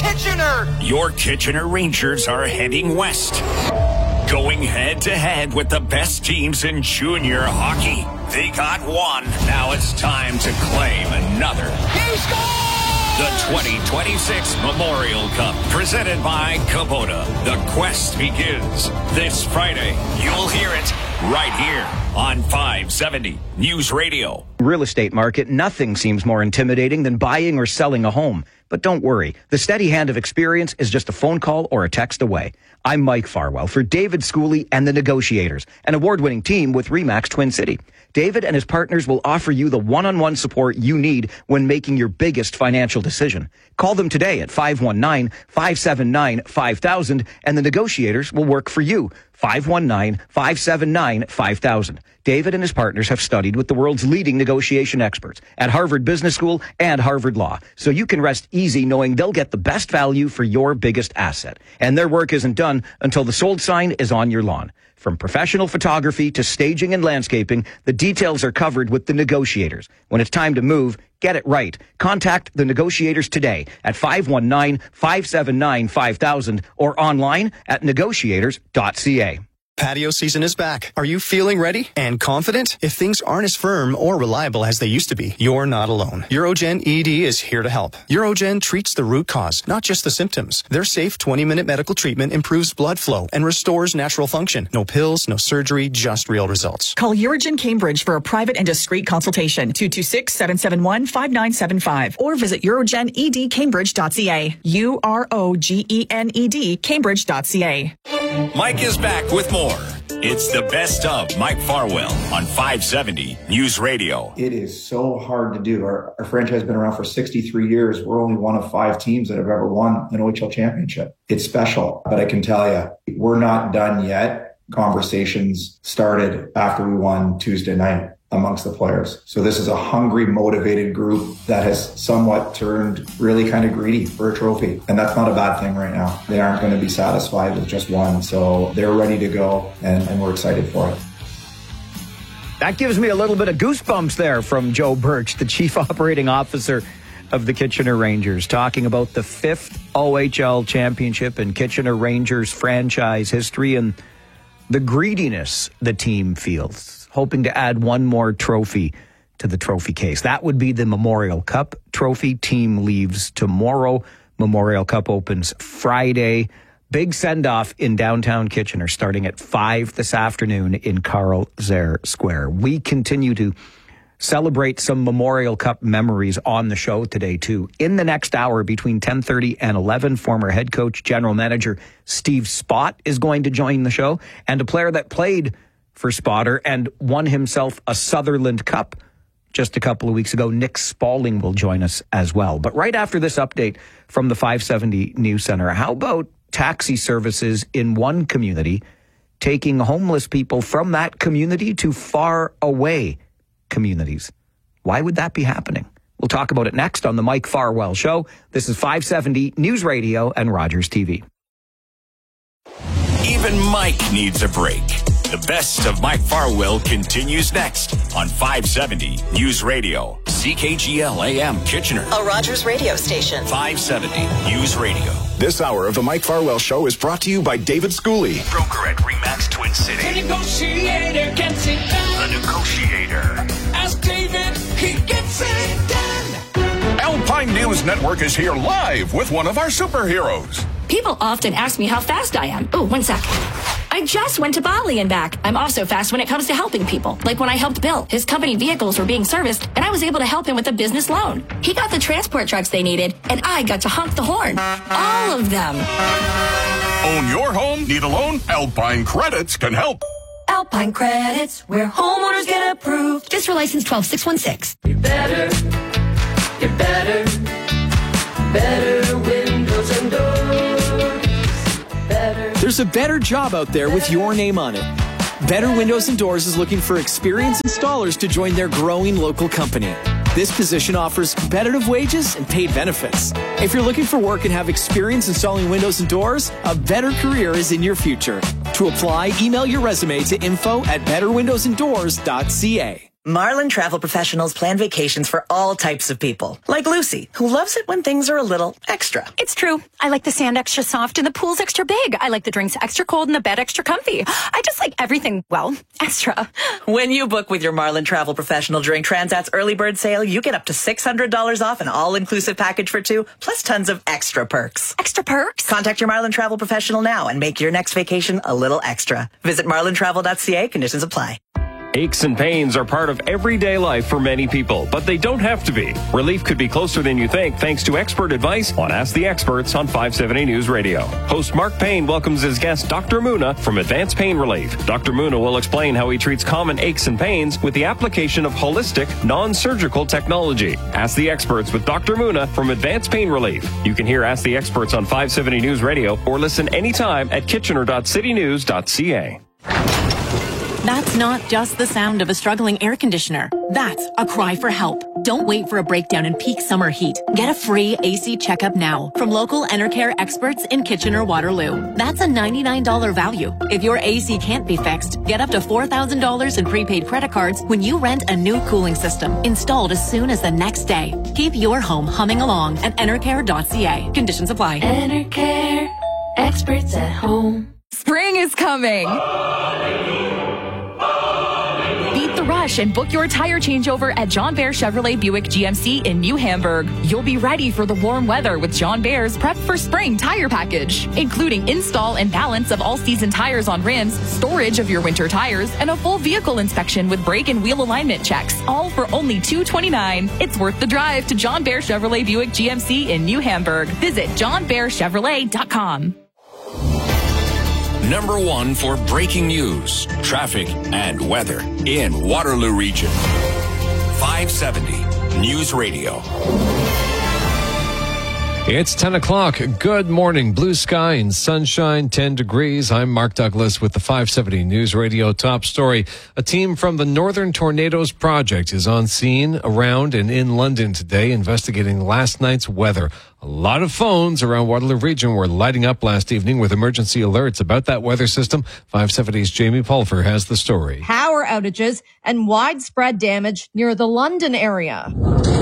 Kitchener! Your Kitchener Rangers are heading west, going head-to-head with the best teams in junior hockey. They got one. Now it's time to claim another. He scored! The 2026 Memorial Cup, presented by Kubota. The quest begins this Friday. You'll hear it right here on 570 News Radio. Real estate market, nothing seems more intimidating than buying or selling a home. But don't worry, the steady hand of experience is just a phone call or a text away. I'm Mike Farwell for David Schooley and the Negotiators, an award-winning team with RE/MAX Twin City. David and his partners will offer you the one-on-one support you need when making your biggest financial decision. Call them today at 519-579-5000 and the Negotiators will work for you. 519-579-5000. David and his partners have studied with the world's leading negotiation experts at Harvard Business School and Harvard Law, so you can rest easy knowing they'll get the best value for your biggest asset. And their work isn't done until the sold sign is on your lawn. From professional photography to staging and landscaping, the details are covered with the Negotiators. When it's time to move, get it right. Contact the Negotiators today at 519-579-5000 or online at negotiators.ca. Patio season is back. Are you feeling ready and confident? If things aren't as firm or reliable as they used to be, you're not alone. Urogen ED is here to help. Urogen treats the root cause, not just the symptoms. Their safe 20-minute medical treatment improves blood flow and restores natural function. No pills, no surgery, just real results. Call Urogen Cambridge for a private and discreet consultation. 226-771-5975 or visit urogenedcambridge.ca. UROGENED Cambridge.ca. Mike is back with more. It's the best of Mike Farwell on 570 News Radio. It is so hard to do. Our franchise has been around for 63 years. We're only one of 5 teams that have ever won an OHL championship. It's special, but I can tell you, we're not done yet. Conversations started after we won Tuesday night amongst the players. So this is a hungry, motivated group that has somewhat turned really kind of greedy for a trophy. And that's not a bad thing right now. They aren't going to be satisfied with just one. So they're ready to go and we're excited for it. That gives me a little bit of goosebumps there from Joe Birch, the Chief Operating Officer of the Kitchener Rangers, talking about the 5th OHL championship in Kitchener Rangers franchise history and the greediness the team feels, hoping to add one more trophy to the trophy case. That would be the Memorial Cup trophy. Team leaves tomorrow. Memorial Cup opens Friday. Big send-off in downtown Kitchener starting at 5 this afternoon in Carl Zare Square. We continue to celebrate some Memorial Cup memories on the show today, too. In the next hour, between 10:30 and 11, former head coach, general manager Steve Spott is going to join the show, and a player that played for Spotter and won himself a Sutherland Cup just a couple of weeks ago. Nick Spaulding will join us as well. But right after this update from the 570 News Center, how about taxi services in one community taking homeless people from that community to far away communities? Why would that be happening? We'll talk about it next on the Mike Farwell Show. This is 570 News Radio and Rogers TV. Even Mike needs a break. The best of Mike Farwell continues next on 570 News Radio, CKGL AM Kitchener, a Rogers radio station. 570 News Radio. This hour of the Mike Farwell Show is brought to you by David Schooley, Broker at RE/MAX Twin City. The negotiator gets it done. The Negotiator. Ask David, he gets it done. Alpine News Network is here live with one of our superheroes. People often ask me how fast I am. Oh, 1 sec. I just went to Bali and back. I'm also fast when it comes to helping people. Like when I helped Bill. His company vehicles were being serviced, and I was able to help him with a business loan. He got the transport trucks they needed, and I got to honk the horn. All of them. Own your home? Need a loan? Alpine Credits can help. Alpine Credits, where homeowners get approved. Just for license 12616. Get better windows and doors. There's a better job out there with your name on it. Better Windows and Doors is looking for experienced installers to join their growing local company. This position offers competitive wages and paid benefits. If you're looking for work and have experience installing windows and doors, a better career is in your future. To apply, email your resume to info@betterwindowsanddoors.ca. Marlin Travel Professionals plan vacations for all types of people. Like Lucy, who loves it when things are a little extra. It's true. I like the sand extra soft and the pool's extra big. I like the drinks extra cold and the bed extra comfy. I just like everything, well, extra. When you book with your Marlin Travel Professional during Transat's early bird sale, you get up to $600 off an all-inclusive package for two, plus tons of extra perks. Extra perks? Contact your Marlin Travel Professional now and make your next vacation a little extra. Visit marlintravel.ca. Conditions apply. Aches and pains are part of everyday life for many people, but they don't have to be. Relief could be closer than you think thanks to expert advice on Ask the Experts on 570 News Radio. Host Mark Payne welcomes his guest, Dr. Muna, from Advanced Pain Relief. Dr. Muna will explain how he treats common aches and pains with the application of holistic, non-surgical technology. Ask the Experts with Dr. Muna from Advanced Pain Relief. You can hear Ask the Experts on 570 News Radio or listen anytime at kitchener.citynews.ca. That's not just the sound of a struggling air conditioner. That's a cry for help. Don't wait for a breakdown in peak summer heat. Get a free AC checkup now from local Enercare experts in Kitchener-Waterloo. That's a $99 value. If your AC can't be fixed, get up to $4,000 in prepaid credit cards when you rent a new cooling system installed as soon as the next day. Keep your home humming along at enercare.ca. Conditions apply. Enercare, experts at home. Spring is coming. Beat the rush and book your tire changeover at John Bear Chevrolet Buick GMC in New Hamburg. You'll be ready for the warm weather with John Bear's Prep for Spring tire package, including install and balance of all-season tires on rims, storage of your winter tires, and a full vehicle inspection with brake and wheel alignment checks, all for only $229. It's worth the drive to John Bear Chevrolet Buick GMC in New Hamburg. Visit johnbearchevrolet.com. Number one for breaking news, traffic, and weather in Waterloo Region. 570 News Radio. It's 10 o'clock. Good morning. Blue sky and sunshine, 10 degrees. I'm Mark Douglas with the 570 News Radio top story. A team from the Northern Tornadoes Project is on scene around and in London today investigating last night's weather. A lot of phones around Waterloo Region were lighting up last evening with emergency alerts about that weather system. 570's Jamie Pulver has the story. Power outages and widespread damage near the London area.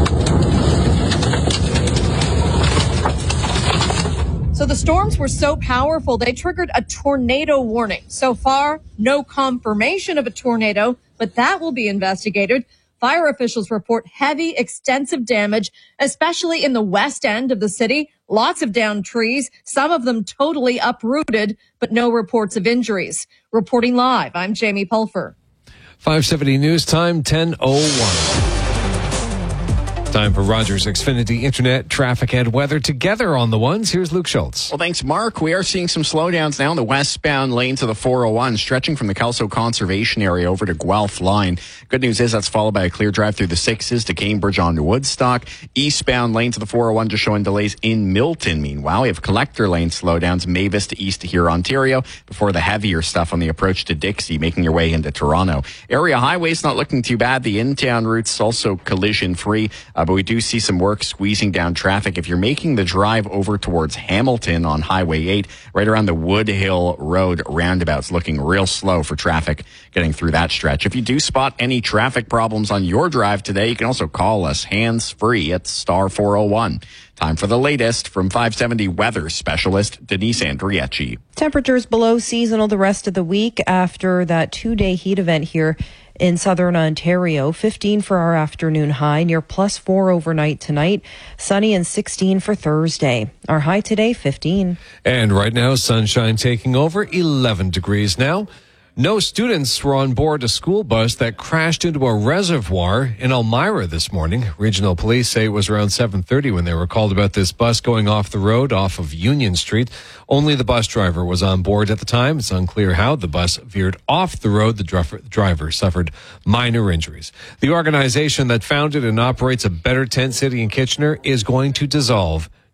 So the storms were so powerful, they triggered a tornado warning. So far, no confirmation of a tornado, but that will be investigated. Fire officials report heavy, extensive damage, especially in the west end of the city. Lots of downed trees, some of them totally uprooted, but no reports of injuries. Reporting live, I'm Jamie Pulver. 570 News Time, 10:01. Time for Rogers Xfinity Internet, traffic, and weather together on the ones. Here's Luke Schultz. Well, thanks, Mark. We are seeing some slowdowns now in the westbound lanes of the 401, stretching from the Kelso Conservation Area over to Guelph Line. Good news is that's followed by a clear drive through the 6s to Cambridge on to Woodstock. Eastbound lanes of the 401 just showing delays in Milton. Meanwhile, we have collector lane slowdowns, Mavis to east to here, Ontario, before the heavier stuff on the approach to Dixie, making your way into Toronto. Area highways not looking too bad. The in-town routes also collision-free. But we do see some work squeezing down traffic. If you're making the drive over towards Hamilton on Highway 8, right around the Woodhill Road roundabouts, looking real slow for traffic getting through that stretch. If you do spot any traffic problems on your drive today, you can also call us hands-free at star 401. Time for the latest from 570 weather specialist Denise Andriecci. Temperatures below seasonal the rest of the week after that 2-day heat event here in southern Ontario. 15 for our afternoon high, near +4 overnight tonight. Sunny and 16 for Thursday. Our high today, 15. And right now, sunshine taking over, 11 degrees now. No students were on board a school bus that crashed into a reservoir in Elmira this morning. Regional police say it was around 7:30 when they were called about this bus going off the road off of Union Street. Only the bus driver was on board at the time. It's unclear how the bus veered off the road. The driver suffered minor injuries. The organization that founded and operates a Better Tent City in Kitchener is going to dissolve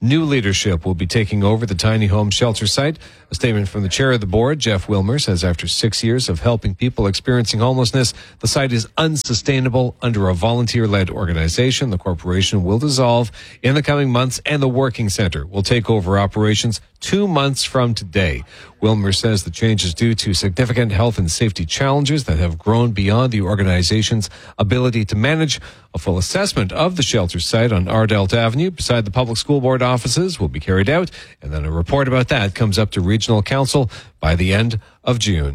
New leadership will be taking over the tiny home shelter site. A statement from the chair of the board, Jeff Wilmer, says after 6 years of helping people experiencing homelessness, the site is unsustainable. Under a volunteer-led organization, the corporation will dissolve in the coming months, and the working center will take over operations 2 months from today. Wilmer says the change is due to significant health and safety challenges that have grown beyond the organization's ability to manage. A full assessment of the shelter site on Ardelt Avenue beside the public school board offices will be carried out, and then a report about that comes up to Regional Council by the end of June.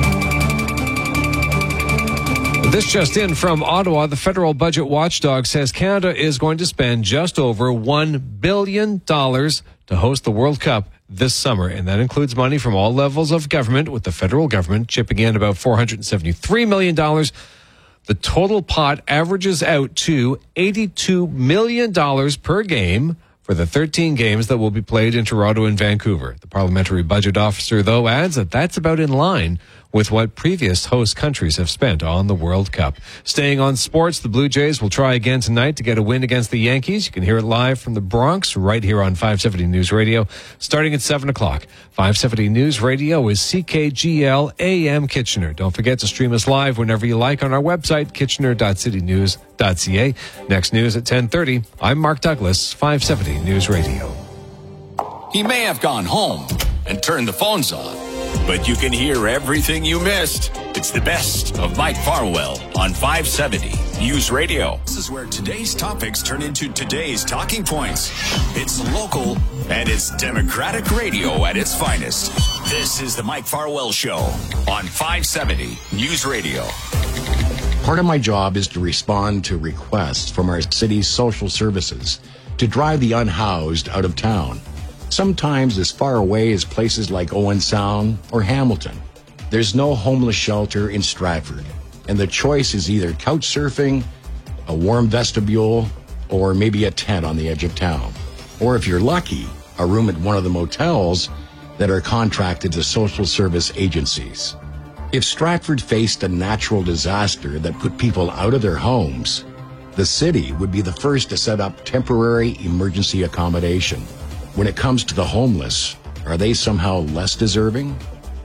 This just in from Ottawa. The federal budget watchdog says Canada is going to spend just over $1 billion to host the World Cup this summer, and that includes money from all levels of government, with the federal government chipping in about $473 million. The total pot averages out to $82 million per game for the 13 games that will be played in Toronto and Vancouver. The parliamentary budget officer, though, adds that that's about in line with what previous host countries have spent on the World Cup. Staying on sports, the Blue Jays will try again tonight to get a win against the Yankees. You can hear it live from the Bronx right here on 570 News Radio, starting at 7 o'clock. 570 News Radio is CKGL AM Kitchener. Don't forget to stream us live whenever you like on our website, kitchener.citynews.ca. Next news at 10:30. I'm Mark Douglas, 570 News Radio. He may have gone home and turned the phones on, but you can hear everything you missed. It's the best of Mike Farwell on 570 News Radio. This is where today's topics turn into today's talking points. It's local and it's Democratic radio at its finest. This is the Mike Farwell Show on 570 News Radio. Part of my job is to respond to requests from our city's social services to drive the unhoused out of town, sometimes as far away as places like Owen Sound or Hamilton. There's no homeless shelter in Stratford, and the choice is either couch surfing, a warm vestibule, or maybe a tent on the edge of town. Or if you're lucky, a room at one of the motels that are contracted to social service agencies. If Stratford faced a natural disaster that put people out of their homes, the city would be the first to set up temporary emergency accommodation. When it comes to the homeless, are they somehow less deserving?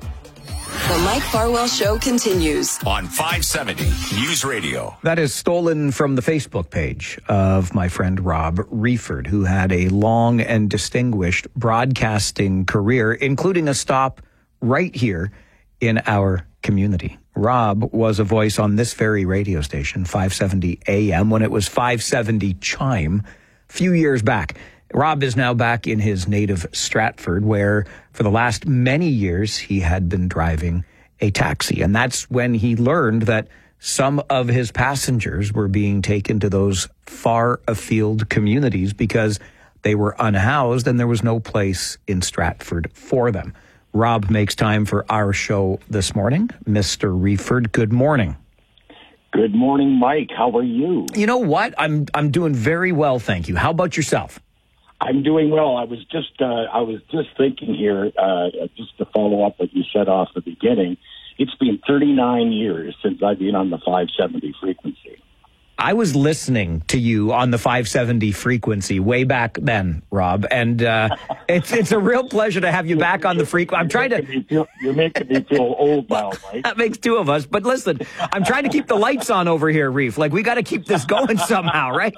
The Mike Farwell Show continues on 570 News Radio. That is stolen from the Facebook page of my friend Rob Reeford, who had a long and distinguished broadcasting career, including a stop right here in our community. Rob was a voice on this very radio station, 570 AM, when it was 570 Chime a few years back. Rob is now back in his native Stratford, where for the last many years he had been driving a taxi. And that's when he learned that some of his passengers were being taken to those far afield communities because they were unhoused and there was no place in Stratford for them. Rob makes time for our show this morning. Mr. Reeford, good morning. Good morning, Mike. How are you? You know what? I'm doing very well, thank you. How about yourself? I'm doing well. I was just thinking here, just to follow up what you said off the beginning. It's been 39 years since I've been on the 570 frequency. I was listening to you on the 570 frequency way back then, Rob, and it's a real pleasure to have you back on the frequency. I'm trying to. You're making me feel old now, Mike. That makes two of us. But listen, I'm trying to keep the lights on over here, Reef. Like, we got to keep this going somehow, right?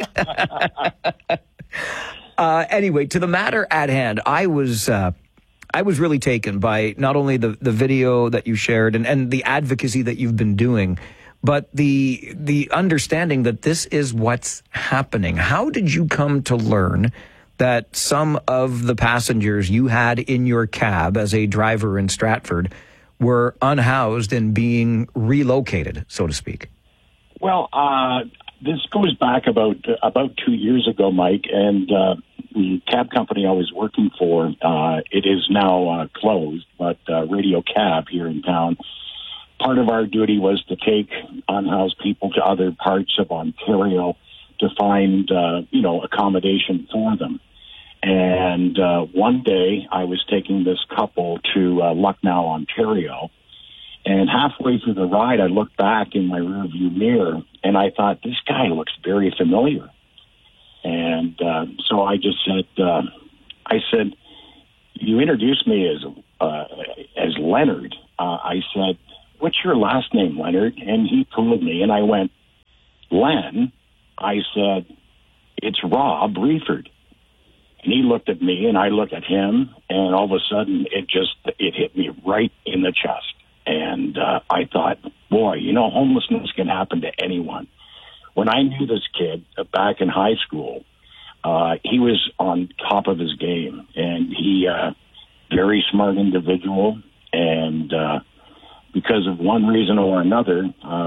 Anyway, to the matter at hand, I was really taken by not only the video that you shared and the advocacy that you've been doing, but the understanding that this is what's happening. How did you come to learn that some of the passengers you had in your cab as a driver in Stratford were unhoused and being relocated, so to speak? Well, this goes back about 2 years ago, Mike, and the cab company I was working for, it is now closed, but Radio Cab here in town, part of our duty was to take unhoused people to other parts of Ontario to find, accommodation for them. And one day I was taking this couple to Lucknow, Ontario, and halfway through the ride, I looked back in my rearview mirror, and I thought, this guy looks very familiar. And so I just said, I said, you introduced me as Leonard. I said, what's your last name, Leonard? And he told me, and I went, Len. I said, it's Rob Reeford. And he looked at me, and I looked at him, and all of a sudden, it hit me right in the chest. And I thought, boy, homelessness can happen to anyone. When I knew this kid back in high school, he was on top of his game, and he very smart individual, and because of one reason or another,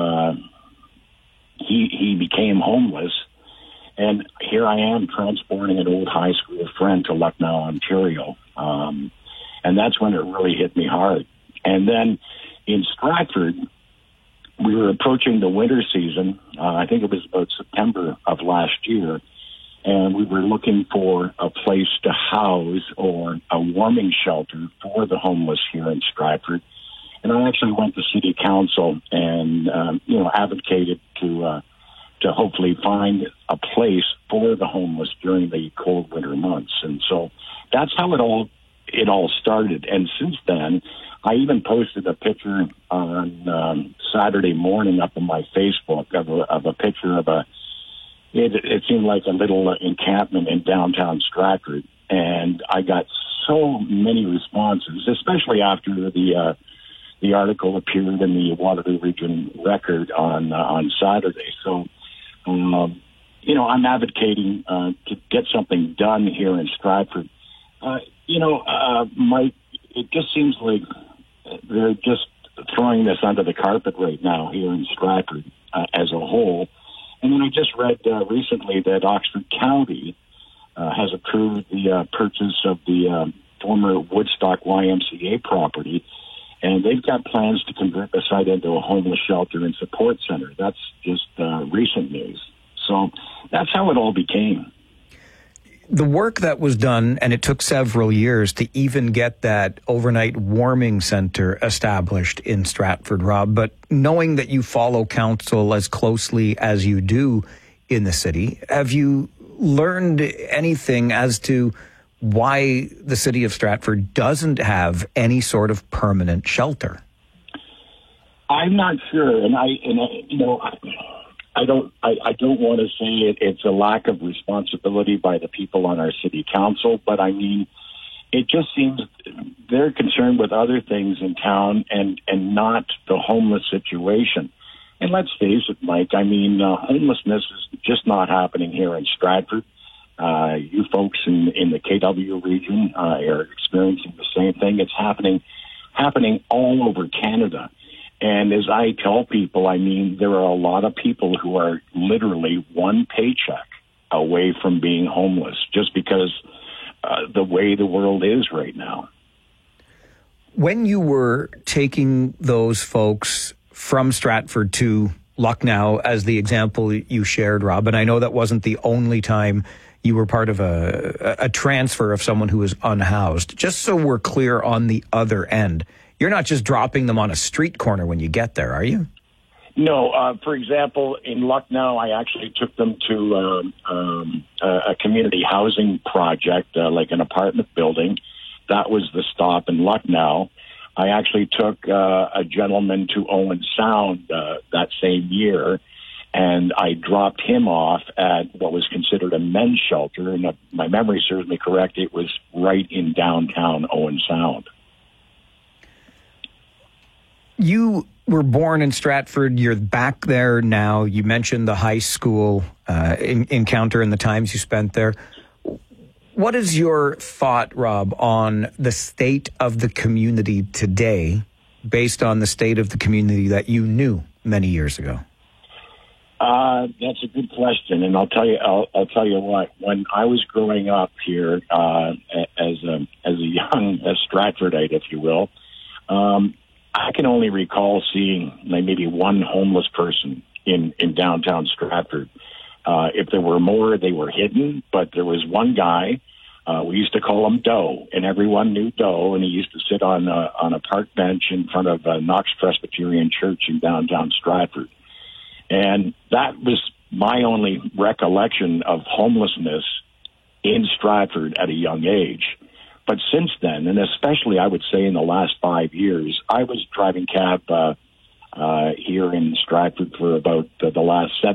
he became homeless. And here I am transporting an old high school friend to Lucknow, Ontario. And that's when it really hit me hard. And then in Stratford, we were approaching the winter season. I think it was about September of last year. And we were looking for a place to house or a warming shelter for the homeless here in Stratford. And I actually went to City Council and, advocated to hopefully find a place for the homeless during the cold winter months. And so that's how it all started. And since then, I even posted a picture on Saturday morning up on my Facebook of a picture of it seemed like a little encampment in downtown Stratford. And I got so many responses, especially after the article appeared in the Waterloo Region Record on Saturday. So, I'm advocating to get something done here in Stratford. Mike, it just seems like they're just throwing this under the carpet right now here in Stratford as a whole. And then I just read recently that Oxford County has approved the purchase of the former Woodstock YMCA property, and they've got plans to convert the site into a homeless shelter and support center. That's just recent news. So that's how it all became. The work that was done, and it took several years to even get that overnight warming center established in Stratford, Rob, but knowing that you follow council as closely as you do in the city, have you learned anything as to why the city of Stratford doesn't have any sort of permanent shelter? I'm not sure, and I don't want to say it's a lack of responsibility by the people on our city council, but I mean, it just seems they're concerned with other things in town and not the homeless situation. And let's face it, Mike, I mean, homelessness is just not happening here in Stratford. You folks in the KW region are experiencing the same thing. It's happening all over Canada. And as I tell people, I mean, there are a lot of people who are literally one paycheck away from being homeless just because the way the world is right now. When you were taking those folks from Stratford to Lucknow, as the example you shared, Rob, and I know that wasn't the only time you were part of a transfer of someone who was unhoused, just so we're clear on the other end, you're not just dropping them on a street corner when you get there, are you? No. For example, in Lucknow, I actually took them to a community housing project, like an apartment building. That was the stop in Lucknow. I actually took a gentleman to Owen Sound that same year, and I dropped him off at what was considered a men's shelter. And if my memory serves me correct, it was right in downtown Owen Sound. You were born in Stratford. You're back there now. You mentioned the high school encounter and the times you spent there. What is your thought, Rob, on the state of the community today based on the state of the community that you knew many years ago? That's a good question, and I'll tell you what. When I was growing up here as a young Stratfordite, if you will, I can only recall seeing maybe one homeless person in downtown Stratford. If there were more, they were hidden, but there was one guy. We used to call him Doe, and everyone knew Doe, and he used to sit on a park bench in front of Knox Presbyterian Church in downtown Stratford. And that was my only recollection of homelessness in Stratford at a young age. But since then, and especially I would say in the last 5 years, I was driving cab here in Stratford for about the last 7